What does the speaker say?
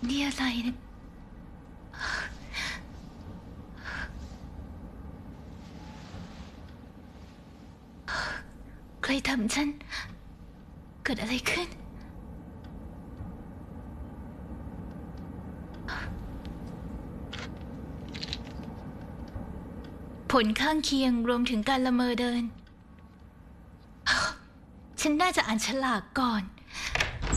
นี่อะไรนะใครทำฉันเกิดอะไรขึ้นผลข้างเคียงรวมถึงการละเมอเดินฉันน่าจะอ่านฉลากก่อน